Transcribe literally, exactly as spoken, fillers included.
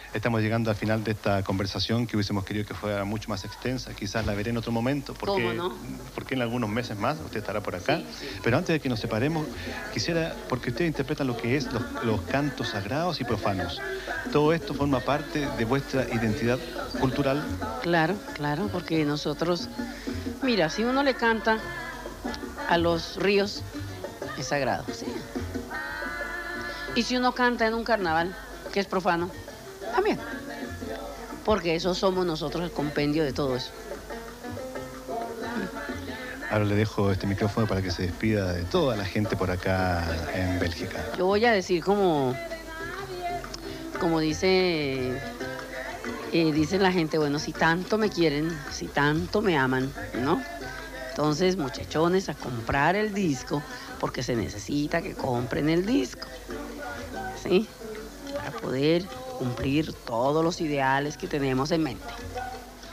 estamos llegando al final de esta conversación que hubiésemos querido que fuera mucho más extensa. Quizás la veré en otro momento, porque, ¿Cómo no? porque en algunos meses más usted estará por acá. Sí, sí. Pero antes de que nos separemos, quisiera, porque ustedes interpretan lo que es los, los cantos sagrados y profanos. Todo esto forma parte de vuestra identidad cultural. Claro, claro, porque nosotros, mira, si uno le canta a los ríos, es sagrado, ¿sí? Y si uno canta en un carnaval, que es profano, también. Porque eso somos nosotros, el compendio de todo eso. Ahora le dejo este micrófono para que se despida de toda la gente por acá en Bélgica. Yo voy a decir como, como dice, eh, dice la gente, bueno, si tanto me quieren, si tanto me aman, ¿no? Entonces, muchachones, a comprar el disco, porque se necesita que compren el disco, ¿sí? Para poder cumplir todos los ideales que tenemos en mente.